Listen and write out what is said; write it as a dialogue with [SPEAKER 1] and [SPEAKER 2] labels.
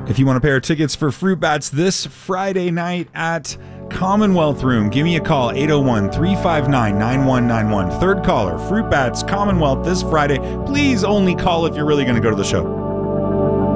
[SPEAKER 1] If you want a pair of tickets for Fruit Bats this Friday night at Commonwealth Room, give me a call, 801-359-9191. Third caller, Fruit Bats, Commonwealth this Friday. Please only call if you're really going to go to the show.